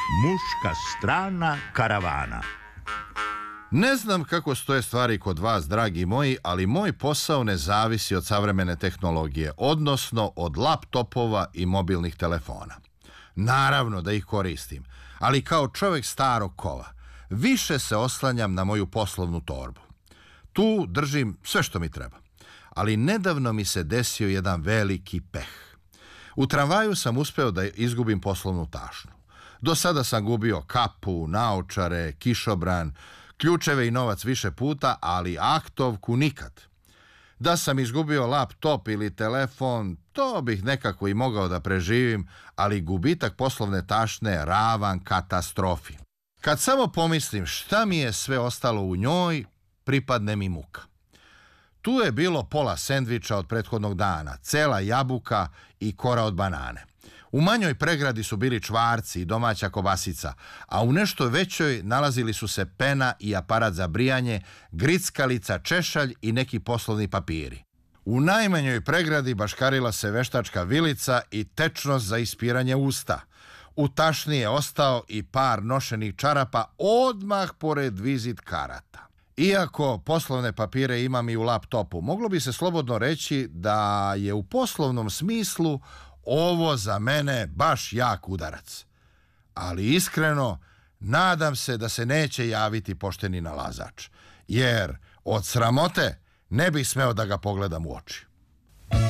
Muška strana karavana. Ne znam kako stoje stvari kod vas, dragi moji, ali moj posao ne zavisi od savremene tehnologije, odnosno od laptopova i mobilnih telefona. Naravno da ih koristim, ali kao čovjek starog kova, više se oslanjam na moju poslovnu torbu. Tu držim sve što mi treba. Ali nedavno mi se desio jedan veliki peh. U tramvaju sam uspeo da izgubim poslovnu tašnu. Do sada sam gubio kapu, naočare, kišobran, ključeve i novac više puta, ali aktovku nikad. Da sam izgubio laptop ili telefon, to bih nekako i mogao da preživim, ali gubitak poslovne tašne je ravan katastrofi. Kad samo pomislim šta mi je sve ostalo u njoj, pripadne mi muka. Tu je bilo pola sendviča od prethodnog dana, cela jabuka i kora od banane. U manjoj pregradi su bili čvarci i domaća kobasica, a u nešto većoj nalazili su se pena i aparat za brijanje, grickalica, češalj i neki poslovni papiri. U najmanjoj pregradi baškarila se veštačka vilica i tečnost za ispiranje usta. U tašni je ostao i par nošenih čarapa odmah pored vizit karata. Iako poslovne papire imam i u laptopu, moglo bi se slobodno reći da je u poslovnom smislu ovo za mene baš jak udarac. Ali iskreno, nadam se da se neće javiti pošteni nalazač, jer od sramote ne bih smeo da ga pogledam u oči.